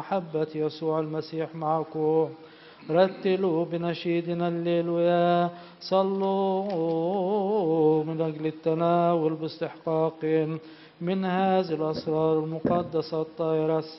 ومحبة يسوع المسيح معكم. رتلوا بنشيدنا الليلويا، صلوا من أجل التناول باستحقاق من هذه الأسرار المقدسة الطاهرة